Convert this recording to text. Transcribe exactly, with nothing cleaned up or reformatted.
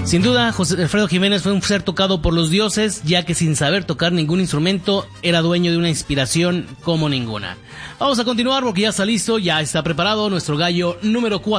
Sin duda, José Alfredo Jiménez fue un ser tocado por los dioses, ya que sin saber tocar ningún instrumento, era dueño de una inspiración como ninguna. Vamos a continuar porque ya está listo, ya está preparado nuestro gallo número cuatro.